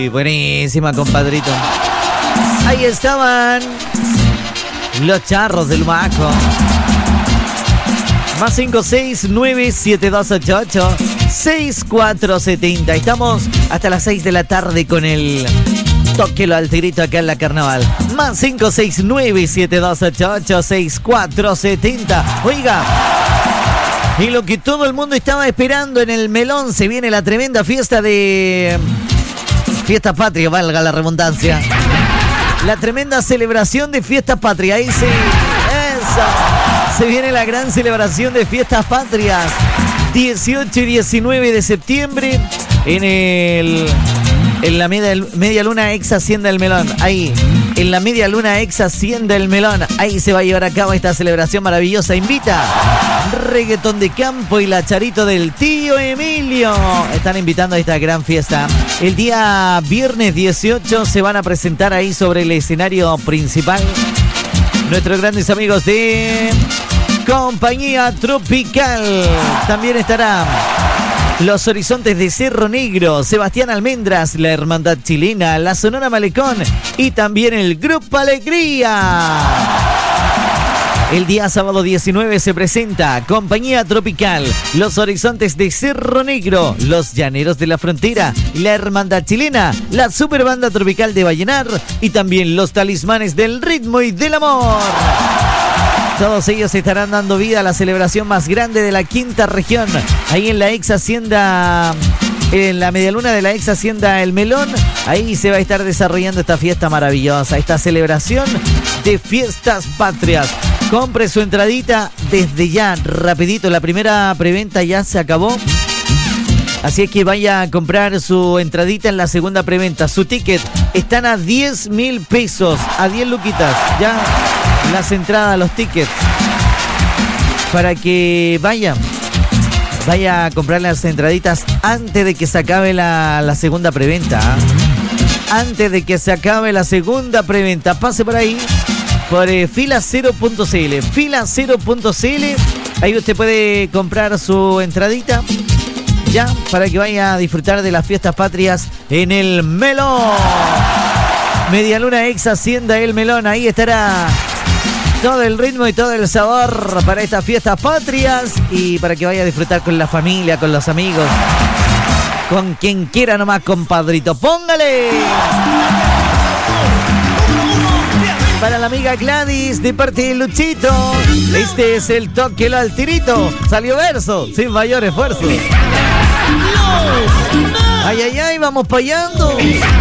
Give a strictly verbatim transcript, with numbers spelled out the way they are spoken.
Buenísima, compadrito. Ahí estaban los charros del Maco. Más cinco seis nueve siete dos ocho ocho seis cuatro siete cero. Estamos hasta las seis de la tarde con el Tóquelo al Tirito acá en la Carnaval. Más cinco seis nueve siete dos ocho ocho seis cuatro siete cero. Oiga, y lo que todo el mundo estaba esperando en el Melón, se viene la tremenda fiesta de... Fiesta Patria, valga la redundancia. La tremenda celebración de Fiesta Patria. Ahí sí, eso. Se viene la gran celebración de Fiestas Patrias. dieciocho y diecinueve de septiembre en el... En la media, media luna ex Hacienda del Melón. Ahí, en la media luna ex Hacienda del Melón. Ahí se va a llevar a cabo esta celebración maravillosa. Invita Reggaetón de Campo y la Charito del Tío Emilio. Están invitando a esta gran fiesta. El día viernes dieciocho se van a presentar ahí sobre el escenario principal nuestros grandes amigos de Compañía Tropical. También estará Los Horizontes de Cerro Negro, Sebastián Almendras, la Hermandad Chilena, la Sonora Malecón y también el Grupo Alegría. El día sábado diecinueve se presenta Compañía Tropical, Los Horizontes de Cerro Negro, Los Llaneros de la Frontera, la Hermandad Chilena, la Superbanda Tropical de Vallenar y también los Talismanes del Ritmo y del Amor. Todos ellos estarán dando vida a la celebración más grande de la quinta región, ahí en la ex Hacienda, en la medialuna de la ex Hacienda El Melón. Ahí se va a estar desarrollando esta fiesta maravillosa, esta celebración de Fiestas Patrias. Compre su entradita desde ya, rapidito. La primera preventa ya se acabó. Así es que vaya a comprar su entradita en la segunda preventa. Su ticket están a diez mil pesos, a diez luquitas. Ya las entradas, los tickets. Para que vaya, vaya a comprar las entraditas antes de que se acabe la, la segunda preventa. ¿eh? Antes de que se acabe la segunda preventa. Pase por ahí. Por eh, fila cero punto c l. Fila cero punto c l. Ahí usted puede comprar su entradita. Ya, para que vaya a disfrutar de las Fiestas Patrias en el Melón. Medialuna ex Hacienda El Melón. Ahí estará todo el ritmo y todo el sabor para estas Fiestas Patrias. Y para que vaya a disfrutar con la familia, con los amigos, con quien quiera nomás, compadrito. ¡Póngale! Para la amiga Gladys, de parte de Luchito, este es el Tóquelo al Tirito. Salió verso, sin mayor esfuerzo. Ay, ay, ay, vamos payando.